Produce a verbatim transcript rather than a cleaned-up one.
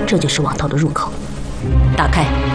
这就是网道的入口。打开。